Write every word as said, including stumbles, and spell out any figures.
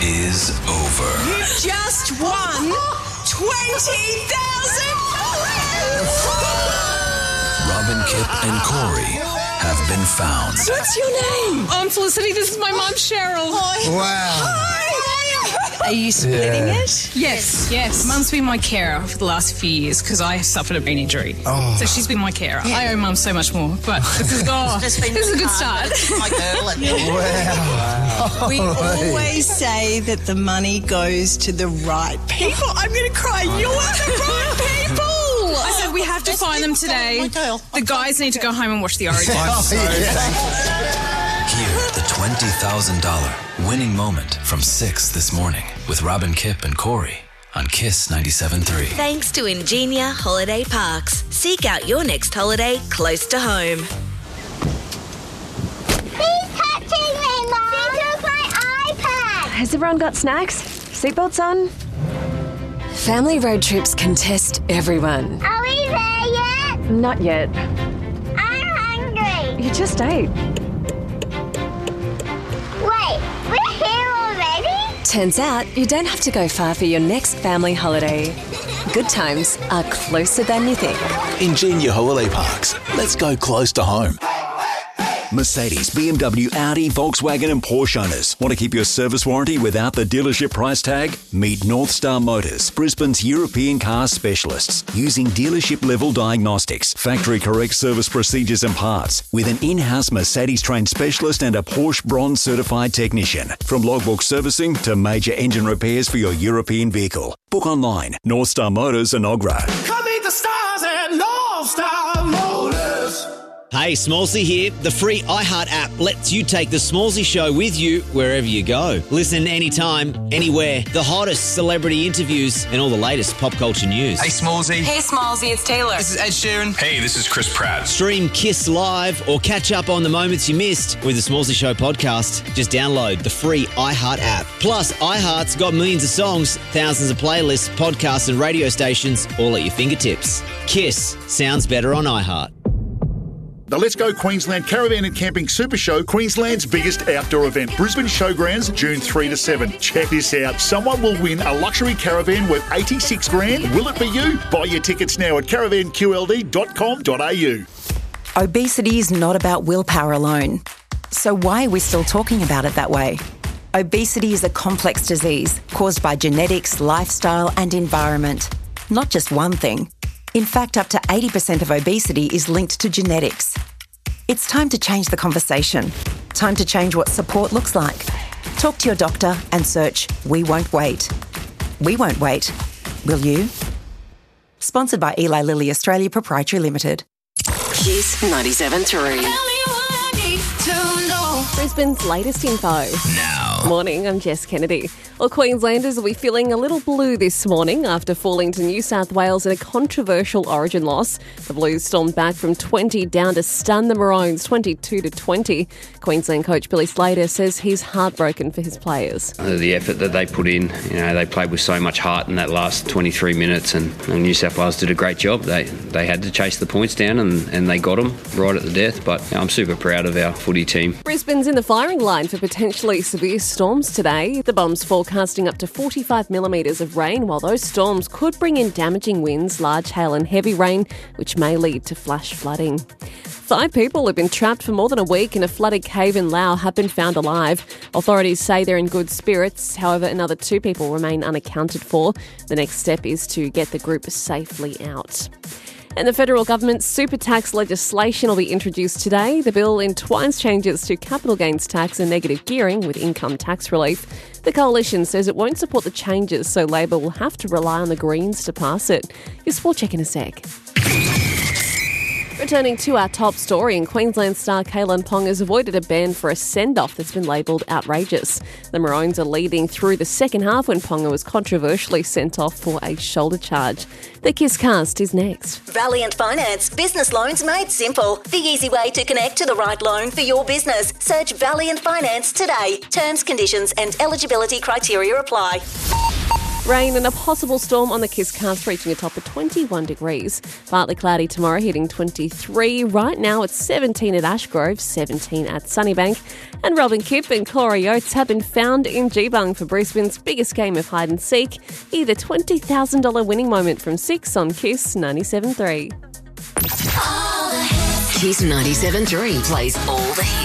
is over. You just won twenty thousand dollars! Robin, Kip, and Corey have been found. What's your name? I'm Felicity. This is my mum, Cheryl. Hi. Wow. Hi. Are you splitting Yeah. it? Yes, yes. Mum's been my carer for the last few years because I suffered a brain injury. Oh. So she's been my carer. I owe Mum so much more, but this is, oh, this is a good start. My girl and Wow. We always say that the money goes to the right people. I'm going to cry. You're the right people. I said we have to find them today. The guys need to go home and watch the Origin. I'm so Hear the twenty thousand dollars winning moment from six this morning with Robin, Kip, and Corey on Kiss ninety-seven point three. Thanks to Ingenia Holiday Parks. Seek out your next holiday close to home. He's touching me, Mom! He took my iPad! Has everyone got snacks? Seatbelts on? Family road trips can test everyone. Are we there yet? Not yet. I'm hungry. You just ate. Wait, we're here already? Turns out you don't have to go far for your next family holiday. Good times are closer than you think. Ingenia Holiday Parks. Let's go close to home. Mercedes, B M W, Audi, Volkswagen and Porsche owners. Want to keep your service warranty without the dealership price tag? Meet North Star Motors, Brisbane's European car specialists, using dealership-level diagnostics, factory-correct service procedures and parts, with an in-house Mercedes-trained specialist and a Porsche Bronze-certified technician. From logbook servicing to major engine repairs for your European vehicle. Book online. North Star Motors and Ogra. Come meet the stars at North Star Motors. Hey, Smallsy here. The free iHeart app lets you take the Smallsy show with you wherever you go. Listen anytime, anywhere. The hottest celebrity interviews and all the latest pop culture news. Hey, Smallsy. Hey, Smallsy, it's Taylor. This is Ed Sheeran. Hey, this is Chris Pratt. Stream Kiss Live or catch up on the moments you missed with the Smallsy Show podcast. Just download the free iHeart app. Plus, iHeart's got millions of songs, thousands of playlists, podcasts and radio stations all at your fingertips. Kiss sounds better on iHeart. The Let's Go Queensland Caravan and Camping Super Show, Queensland's biggest outdoor event. Brisbane Showgrounds, June third to seventh. Check this out. Someone will win a luxury caravan worth eighty-six grand. Will it be you? Buy your tickets now at caravan q l d dot com dot a u. Obesity is not about willpower alone. So why are we still talking about it that way? Obesity is a complex disease caused by genetics, lifestyle and environment. Not just one thing. In fact, up to eighty percent of obesity is linked to genetics. It's time to change the conversation. Time to change what support looks like. Talk to your doctor and search We Won't Wait. We won't wait. Will you? Sponsored by Eli Lilly Australia Proprietary Limited. Kiss ninety-seven point three. Brisbane's latest info. Now. Morning, I'm Jess Kennedy. Well, Queenslanders will be feeling a little blue this morning after falling to New South Wales in a controversial Origin loss. The Blues stormed back from twenty down to stun the Maroons twenty-two to twenty. Queensland coach Billy Slater says he's heartbroken for his players. The effort that they put in, you know, they played with so much heart in that last twenty-three minutes, and, and New South Wales did a great job. They they had to chase the points down, and, and they got them right at the death. But you know, I'm super proud of our footy team. Brisbane's in the firing line for potentially severe storms today. The Bombs forecasting up to forty-five millimetres of rain, while those storms could bring in damaging winds, large hail and heavy rain, which may lead to flash flooding. Five people have been trapped for more than a week in a flooded cave in Laos have been found alive. Authorities say they're in good spirits. However, another two people remain unaccounted for. The next step is to get the group safely out. And the federal government's super tax legislation will be introduced today. The bill entwines changes to capital gains tax and negative gearing with income tax relief. The coalition says it won't support the changes, so Labor will have to rely on the Greens to pass it. Your sport check in a sec. Returning to our top story, in Queensland star Kalyn Ponga has avoided a ban for a send-off that's been labelled outrageous. The Maroons are leading through the second half when Ponga was controversially sent off for a shoulder charge. The Kiss Cast is next. Valiant Finance. Business loans made simple. The easy way to connect to the right loan for your business. Search Valiant Finance today. Terms, conditions and eligibility criteria apply. Rain and a possible storm on the Kiss cast, reaching a top of twenty-one degrees. Partly cloudy tomorrow, hitting twenty-three. Right now it's seventeen at Ashgrove, seventeen at Sunnybank. And Robin Kipp and Corey Oates have been found in Geebung for Brisbane's biggest game of hide and seek. Either twenty thousand dollars winning moment from six on Kiss ninety-seven point three. Kiss ninety-seven point three plays all the hits.